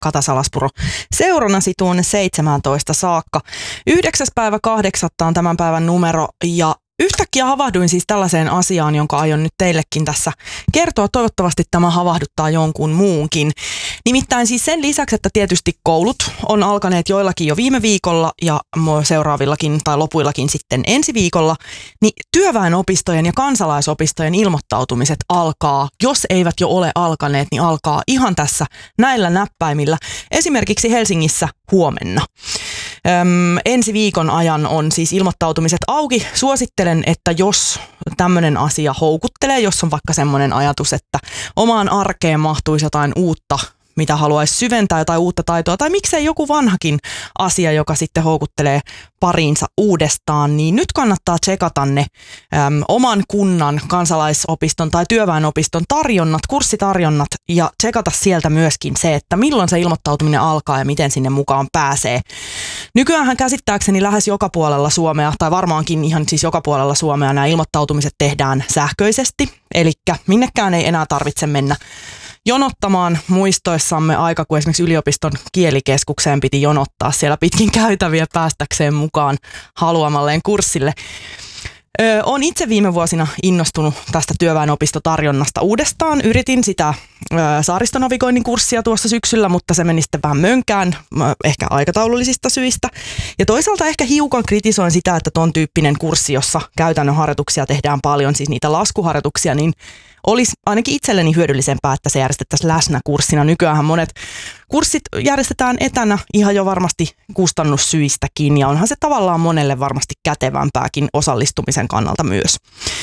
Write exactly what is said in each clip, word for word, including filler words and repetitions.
Kata Salaspuro seurannasi tuonne seitsemääntoista saakka. Yhdeksäs päivä kahdeksatta on tämän päivän numero ja yhtäkkiä havahduin siis tällaiseen asiaan, jonka aion nyt teillekin tässä kertoa. Toivottavasti tämä havahduttaa jonkun muunkin. Nimittäin siis sen lisäksi, että tietysti koulut on alkaneet joillakin jo viime viikolla ja seuraavillakin tai lopuillakin sitten ensi viikolla, niin työväenopistojen ja kansalaisopistojen ilmoittautumiset alkaa, jos eivät jo ole alkaneet, niin alkaa ihan tässä näillä näppäimillä. Esimerkiksi Helsingissä huomenna. Öm, ensi viikon ajan on siis ilmoittautumiset auki. Suosittelen, että jos tämmöinen asia houkuttelee, jos on vaikka semmoinen ajatus, että omaan arkeen mahtuisi jotain uutta, mitä haluaisi syventää, jotain uutta taitoa, tai miksei joku vanhakin asia, joka sitten houkuttelee pariinsa uudestaan, niin nyt kannattaa tsekata ne äm, oman kunnan kansalaisopiston tai työväenopiston tarjonnat, kurssitarjonnat, ja tsekata sieltä myöskin se, että milloin se ilmoittautuminen alkaa ja miten sinne mukaan pääsee. Nykyäänhän käsittääkseni lähes joka puolella Suomea, tai varmaankin ihan siis joka puolella Suomea nämä ilmoittautumiset tehdään sähköisesti, eli minnekään ei enää tarvitse mennä jonottamaan muistoissamme aika, kun esimerkiksi yliopiston kielikeskukseen piti jonottaa siellä pitkin käytäviä päästäkseen mukaan haluamalleen kurssille. Öö, olen itse viime vuosina innostunut tästä työväenopistotarjonnasta uudestaan. Yritin sitä öö, saaristonavigoinnin kurssia tuossa syksyllä, mutta se meni sitten vähän mönkään, ehkä aikataulullisista syistä. Ja toisaalta ehkä hiukan kritisoin sitä, että ton tyyppinen kurssi, jossa käytännön harjoituksia tehdään paljon, siis niitä laskuharjoituksia, niin olisi ainakin itselleni hyödyllisempää, että se järjestettäisiin läsnäkurssina. Nykyäänhän monet kurssit järjestetään etänä ihan jo varmasti kustannussyistäkin ja onhan se tavallaan monelle varmasti kätevämpääkin osallistumisen kannalta myös.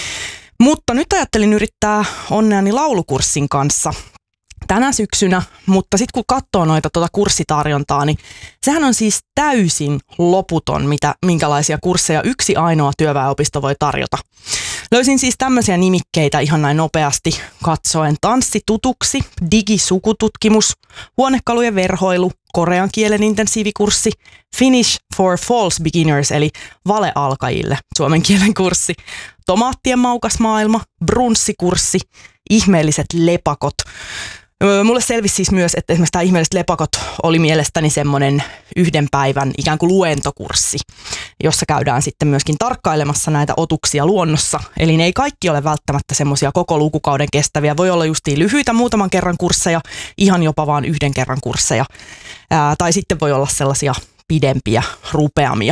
Mutta nyt ajattelin yrittää onneani laulukurssin kanssa tänä syksynä, mutta sitten kun katsoo noita tuota kurssitarjontaa, niin sehän on siis täysin loputon, mitä, minkälaisia kursseja yksi ainoa työväenopisto voi tarjota. Löysin siis tämmöisiä nimikkeitä ihan näin nopeasti katsoen. Tanssi tutuksi, digisukututkimus, huonekalujen verhoilu, korean kielen intensiivikurssi, Finnish for False Beginners eli valealkajille suomen kielen kurssi, tomaattien maukas maailma, brunssikurssi, ihmeelliset lepakot. Mulle selvisi siis myös, että esimerkiksi tämä ihmeelliset lepakot oli mielestäni semmoinen yhden päivän ikään kuin luentokurssi, jossa käydään sitten myöskin tarkkailemassa näitä otuksia luonnossa. Eli ne ei kaikki ole välttämättä semmoisia koko lukukauden kestäviä. Voi olla justiin lyhyitä muutaman kerran kursseja, ihan jopa vaan yhden kerran kursseja. Ää, tai sitten voi olla sellaisia pidempiä, rupeamia.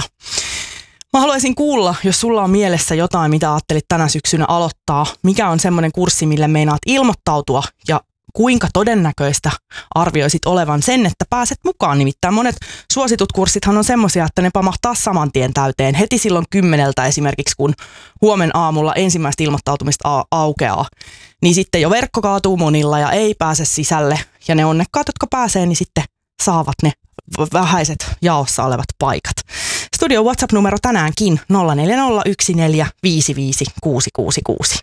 Mä haluaisin kuulla, jos sulla on mielessä jotain, mitä ajattelit tänä syksynä aloittaa. Mikä on semmoinen kurssi, mille meinaat ilmoittautua ja kuinka todennäköistä arvioisit olevan sen, että pääset mukaan. Nimittäin monet suositut kurssithan on semmoisia, että ne pamahtaa saman tien täyteen. Heti silloin kymmeneltä esimerkiksi, kun huomen aamulla ensimmäistä ilmoittautumista aukeaa, niin sitten jo verkko kaatuu monilla ja ei pääse sisälle. Ja ne onnekkaat, jotka pääsee, niin sitten saavat ne vähäiset jaossa olevat paikat. Studio WhatsApp-numero tänäänkin nolla neljä nolla yksi neljä viisi viisi kuusi kuusi kuusi.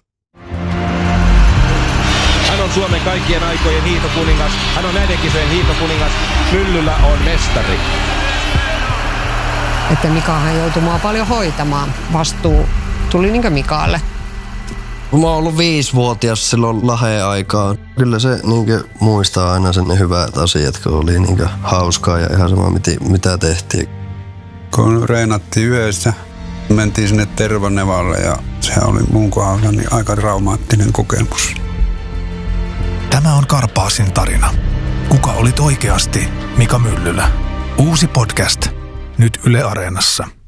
Hän on Suomen kaikkien aikojen hiihtokuningas. Hän on näiden kisojen hiihtokuningas. Myllyllä on mestari. Että Mikahan joutui mua paljon hoitamaan. Vastuu tuli niinkö Mikaalle? Mä oon ollut viisivuotias silloin Laheen aikaan. Kyllä se niinkö muistaa aina sen ne hyvät asiat, kun oli niinkö hauskaa ja ihan sama mitä tehtiin. Kun reenattiin yössä, mentiin sinne Tervanevalle ja se oli mun kohdalla niin aika traumaattinen kokemus. Tämä on Karpaasin tarina. Kuka olit oikeasti Mika Myllylä? Uusi podcast nyt Yle Areenassa.